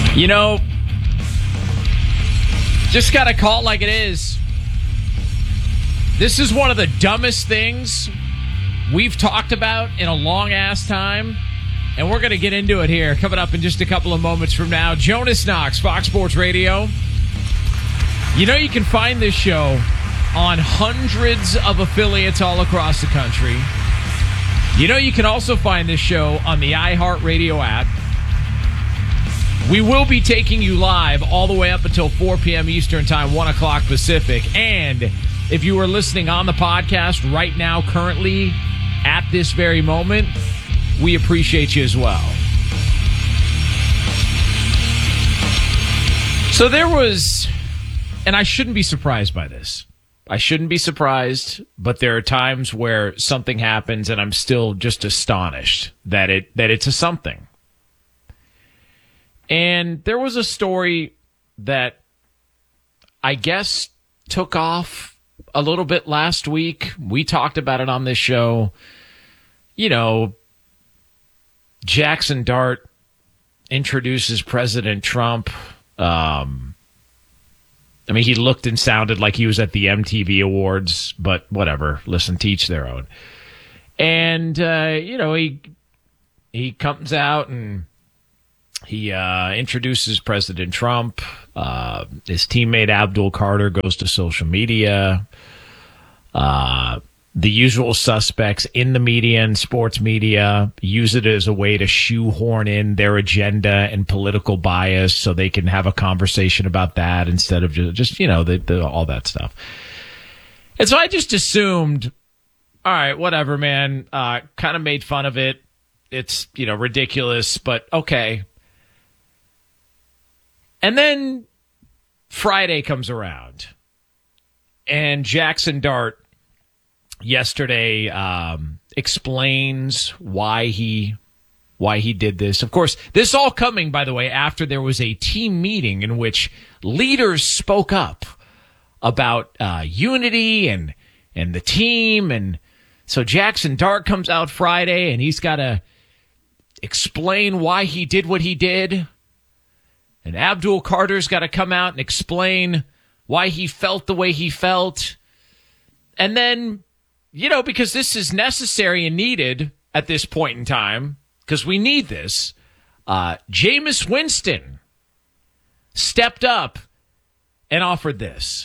You know, just got to call it like it is. This is one of the dumbest things we've talked about in a long-ass time, and we're going to get into it here coming up in just a couple of moments from now. Jonas Knox, Fox Sports Radio. You know you can find this show on hundreds of affiliates all across the country. You know you can also find this show on the iHeartRadio app. We will be taking you live all the way up until 4 p.m. Eastern Time, 1 o'clock Pacific. And if you are listening on the podcast right now, currently, at this very moment, we appreciate you as well. So there was, and I shouldn't be surprised by this. I shouldn't be surprised, but there are times where something happens and I'm still just astonished that it's a something. And there was a story that I guess took off a little bit last week. We talked about it on this show. You know, Jackson Dart introduces President Trump. I mean, he looked and sounded like he was at the MTV Awards, but whatever. Listen, to each their own. And, you know, he comes out and he introduces President Trump. His teammate Abdul Carter goes to social media. The usual suspects in the media and sports media use it as a way to shoehorn in their agenda and political bias so they can have a conversation about that instead of just you know, all that stuff. And so I just assumed, all right, whatever, man. Kind of made fun of it. It's, you know, ridiculous, but okay. And then Friday comes around, and Jackson Dart yesterday explains why he did this. Of course, this all coming, by the way, after there was a team meeting in which leaders spoke up about unity and the team. And so Jackson Dart comes out Friday, and he's got to explain why he did what he did. And Abdul Carter's got to come out and explain why he felt the way he felt. And then, you know, because this is necessary and needed at this point in time, because we need this, Jameis Winston stepped up and offered this.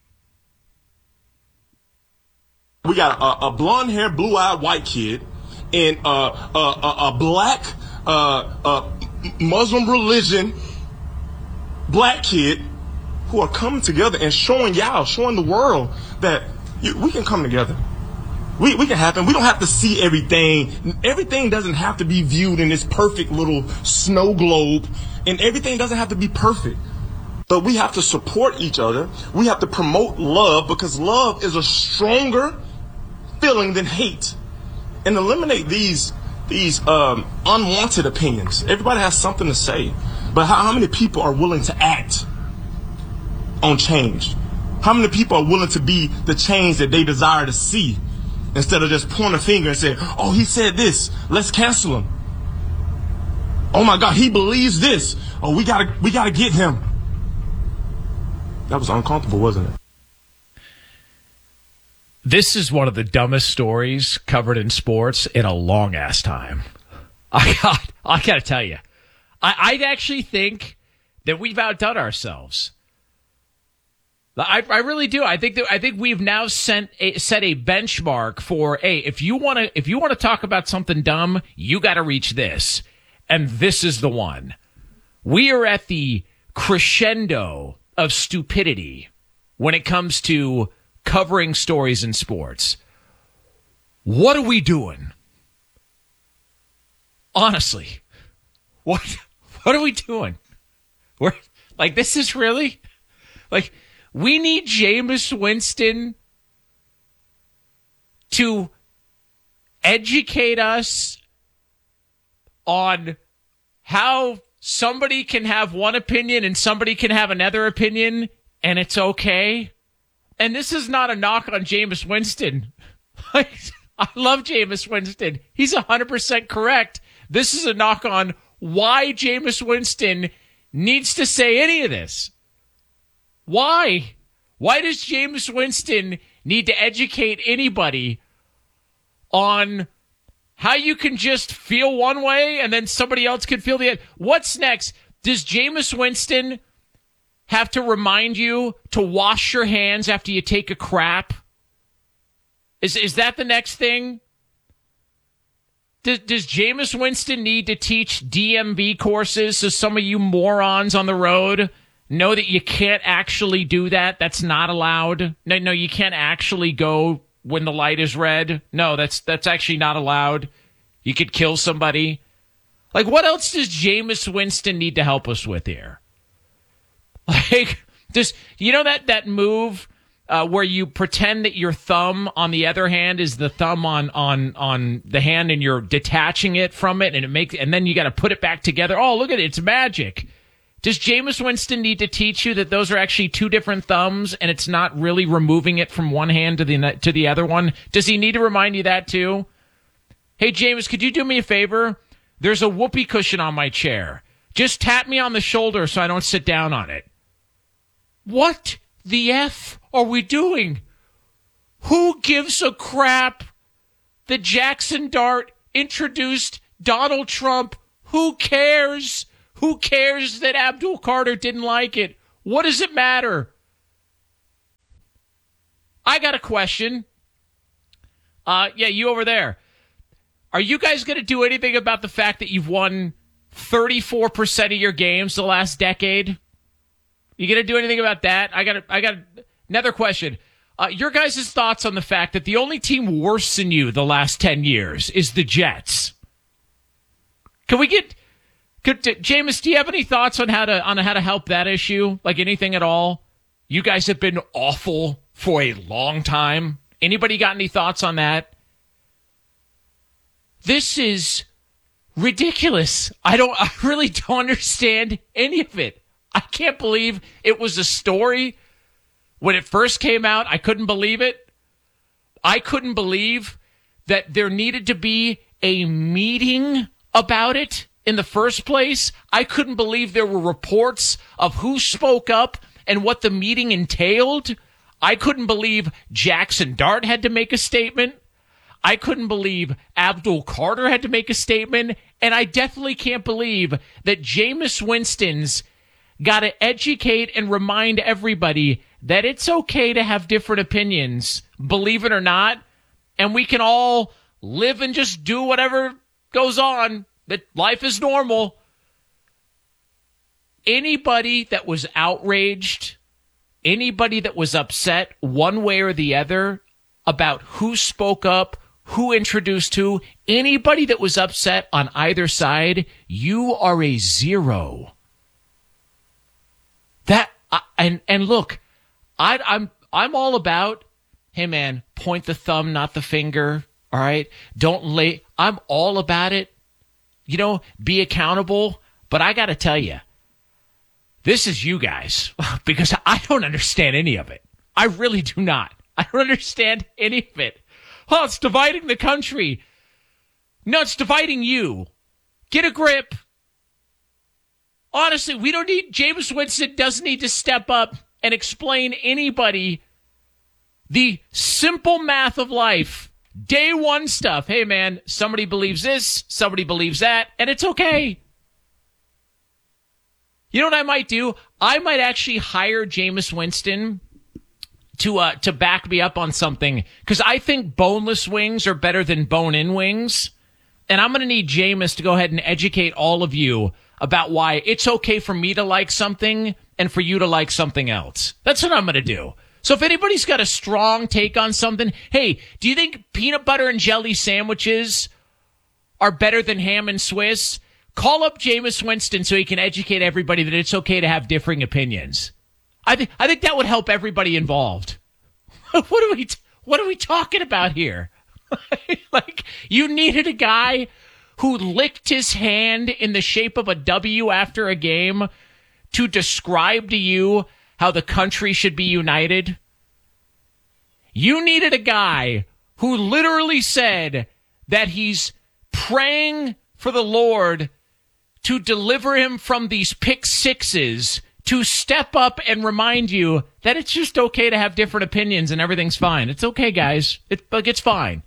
We got a blonde-haired, blue-eyed white kid and a black Muslim religion black kid who are coming together and showing the world that we can come together. We can happen. We don't have to see everything. Everything doesn't have to be viewed in this perfect little snow globe, and everything doesn't have to be perfect. But we have to support each other. We have to promote love, because love is a stronger feeling than hate, and eliminate these unwanted opinions. Everybody has something to say. But how many people are willing to act on change? How many people are willing to be the change that they desire to see, instead of just pointing a finger and saying, oh, he said this, let's cancel him. Oh my God, he believes this. Oh, we gotta get him. That was uncomfortable, wasn't it? This is one of the dumbest stories covered in sports in a long-ass time. I got to tell you. I actually think that we've outdone ourselves. I really do. I think we've now set a benchmark for, hey, if you want to talk about something dumb, you got to reach this, and this is the one. We are at the crescendo of stupidity when it comes to covering stories in sports. What are we doing? Honestly, what are we doing? We're like, this is really like, we need Jameis Winston to educate us on how somebody can have one opinion and somebody can have another opinion, and it's okay. And this is not a knock on Jameis Winston. I love Jameis Winston. He's 100% correct. This is a knock on why Jameis Winston needs to say any of this. Why? Why does Jameis Winston need to educate anybody on how you can just feel one way and then somebody else can feel the other? What's next? Does Jameis Winston have to remind you to wash your hands after you take a crap? Is that the next thing? Does Jameis Winston need to teach DMV courses so some of you morons on the road know that you can't actually do that? That's not allowed. No, you can't actually go when the light is red. No, that's actually not allowed. You could kill somebody. Like, what else does Jameis Winston need to help us with here? Like, that move where you pretend that your thumb on the other hand is the thumb on the hand, and you're detaching it from it, and then you got to put it back together. Oh, look at it, it's magic. Does Jameis Winston need to teach you that those are actually two different thumbs, and it's not really removing it from one hand to the other one? Does he need to remind you that too? Hey, Jameis, could you do me a favor? There's a whoopee cushion on my chair. Just tap me on the shoulder so I don't sit down on it. What the F are we doing? Who gives a crap that Jackson Dart introduced Donald Trump? Who cares? Who cares that Abdul Carter didn't like it? What does it matter? I got a question. You over there. Are you guys going to do anything about the fact that you've won 34% of your games the last decade? You going to do anything about that? I got another question. Your guys' thoughts on the fact that the only team worse than you the last 10 years is the Jets. Jameis, do you have any thoughts on how to help that issue? Like anything at all? You guys have been awful for a long time. Anybody got any thoughts on that? This is ridiculous. I really don't understand any of it. I can't believe it was a story. When it first came out, I couldn't believe it. I couldn't believe that there needed to be a meeting about it in the first place. I couldn't believe there were reports of who spoke up and what the meeting entailed. I couldn't believe Jackson Dart had to make a statement. I couldn't believe Abdul Carter had to make a statement. And I definitely can't believe that Jameis Winston's got to educate and remind everybody that it's okay to have different opinions, believe it or not, and we can all live and just do whatever goes on, that life is normal. Anybody that was outraged, anybody that was upset one way or the other about who spoke up, who introduced who, anybody that was upset on either side, you are a zero. And look, I'm all about, hey man, point the thumb, not the finger. All right, I'm all about it. Be accountable. But I got to tell you, this is you guys, because I don't understand any of it. I really do not. I don't understand any of it. Oh, it's dividing the country. No, it's dividing you. Get a grip. Honestly, Jameis Winston doesn't need to step up and explain anybody the simple math of life. Day one stuff. Hey, man, somebody believes this, somebody believes that, and it's okay. You know what I might do? I might actually hire Jameis Winston to back me up on something, because I think boneless wings are better than bone-in wings, and I'm going to need Jameis to go ahead and educate all of you about why it's okay for me to like something and for you to like something else. That's what I'm going to do. So if anybody's got a strong take on something, hey, do you think peanut butter and jelly sandwiches are better than ham and Swiss? Call up Jameis Winston so he can educate everybody that it's okay to have differing opinions. I think that would help everybody involved. What are we talking about here? Like, you needed a guy who licked his hand in the shape of a W after a game to describe to you how the country should be united? You needed a guy who literally said that he's praying for the Lord to deliver him from these pick sixes to step up and remind you that it's just okay to have different opinions and everything's fine. It's okay, guys. It's fine.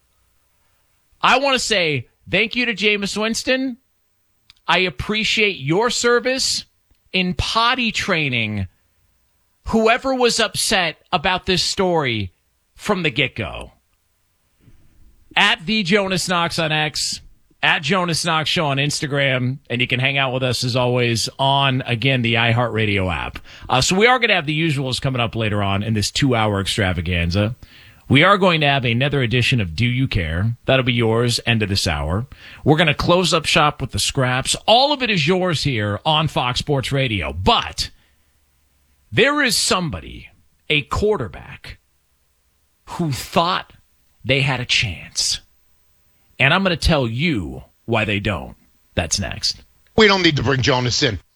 I want to say thank you to Jameis Winston. I appreciate your service in potty training whoever was upset about this story from the get-go. At the Jonas Knox on X, at Jonas Knox Show on Instagram, and you can hang out with us as always on, again, the iHeartRadio app. So we are going to have the usuals coming up later on in this 2-hour extravaganza. We are going to have another edition of Do You Care? That'll be yours, end of this hour. We're going to close up shop with the scraps. All of it is yours here on Fox Sports Radio. But there is somebody, a quarterback, who thought they had a chance. And I'm going to tell you why they don't. That's next. We don't need to bring Jonas in.